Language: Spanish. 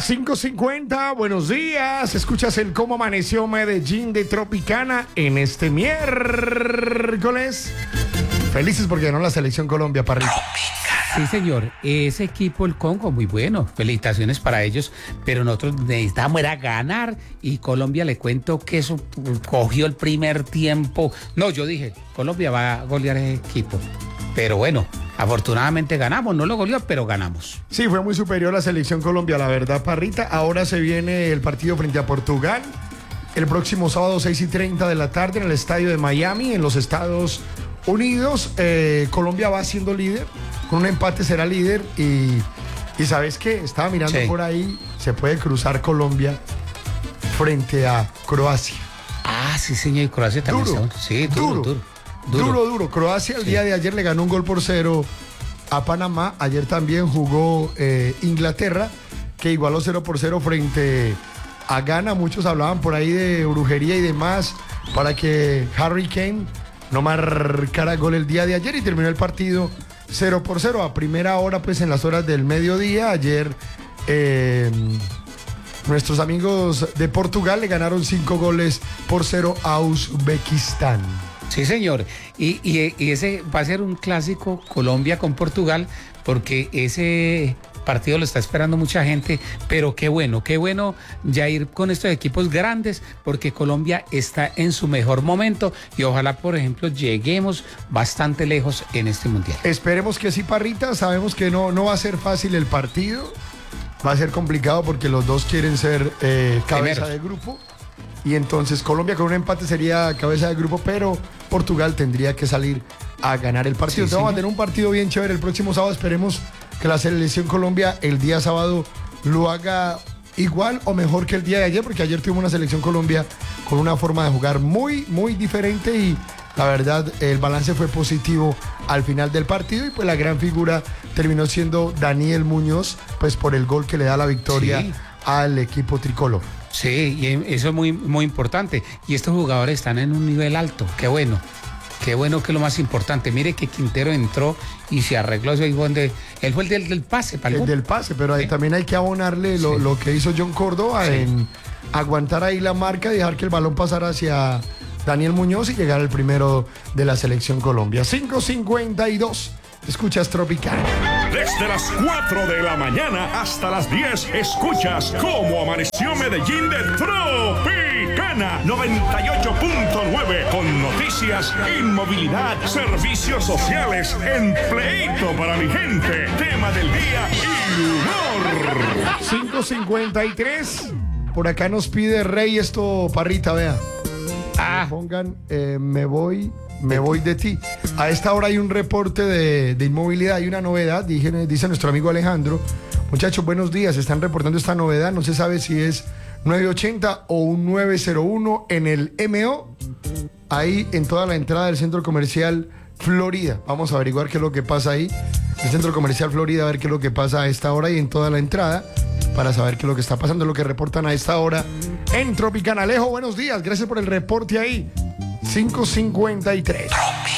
5:50, buenos días. Escuchas el Cómo Amaneció Medellín de Tropicana en este miércoles. Felices porque ganó la selección Colombia, Parrita. Sí, señor. Ese equipo, el Congo, muy bueno. Felicitaciones para ellos. Pero nosotros necesitamos era ganar. Y Colombia, le cuento que eso cogió el primer tiempo. No, yo dije, Colombia va a golear ese equipo. Pero bueno, afortunadamente ganamos. No lo goleó, pero ganamos. Sí, fue muy superior la selección Colombia, la verdad, Parrita. Ahora se viene el partido frente a Portugal. El próximo sábado, 6:30 de la tarde, en el estadio de Miami, en los Estados Unidos. Colombia va siendo líder. Con un empate será líder. Y ¿sabes qué? Estaba mirando por ahí. Se puede cruzar Colombia frente a Croacia. Ah, sí, señor. Y Croacia también. Duro. Sí, duro. Croacia el día de ayer le ganó 1-0 a Panamá. Ayer también jugó Inglaterra, que igualó 0-0 frente a Ghana. Muchos hablaban por ahí de brujería y demás para que Harry Kane no marcara gol el día de ayer, y terminó el partido 0-0 a primera hora, pues en las horas del mediodía. Ayer nuestros amigos de Portugal le ganaron 5-0 a Uzbekistán. Sí, señor. Y ese va a ser un clásico, Colombia con Portugal, porque ese partido lo está esperando mucha gente. Pero qué bueno ya ir con estos equipos grandes, porque Colombia está en su mejor momento y ojalá, por ejemplo, lleguemos bastante lejos en este mundial. Esperemos que sí, Parrita. Sabemos que no va a ser fácil el partido. Va a ser complicado porque los dos quieren ser cabeza de grupo. Y entonces Colombia con un empate sería cabeza de grupo, pero Portugal tendría que salir a ganar el partido. Entonces vamos a tener un partido bien chévere el próximo sábado. Esperemos que la selección Colombia el día sábado lo haga igual o mejor que el día de ayer, porque ayer tuvimos una selección Colombia con una forma de jugar muy, muy diferente, y la verdad el balance fue positivo al final del partido, y pues la gran figura terminó siendo Daniel Muñoz, pues por el gol que le da la victoria al equipo tricolor. Sí, y eso es muy, muy importante. Y estos jugadores están en un nivel alto. Qué bueno que es lo más importante. Mire que Quintero entró y se arregló. Él fue el del pase. El del pase, pero ahí también hay que abonarle lo que hizo John Córdoba en aguantar ahí la marca y dejar que el balón pasara hacia Daniel Muñoz y llegar al primero de la selección Colombia. 5:52. Escuchas Tropicana. Desde las 4 de la mañana hasta las 10 escuchas Cómo Amaneció Medellín de Tropicana 98.9, con noticias, inmovilidad, servicios sociales, empleito para mi gente, tema del día y humor. 5:53. Por acá nos pide Rey esto, Parrita, vea. Pongan me voy de ti. A esta hora hay un reporte de inmovilidad, hay una novedad, dice nuestro amigo Alejandro. Muchachos, buenos días, están reportando esta novedad, no se sabe si es 980 o un 901 en el MO, ahí en toda la entrada del Centro Comercial Florida. Vamos a averiguar qué es lo que pasa ahí, el Centro Comercial Florida, a ver qué es lo que pasa a esta hora y en toda la entrada, para saber qué es lo que está pasando, lo que reportan a esta hora en Tropicana. Alejo, buenos días, gracias por el reporte ahí. 5:53.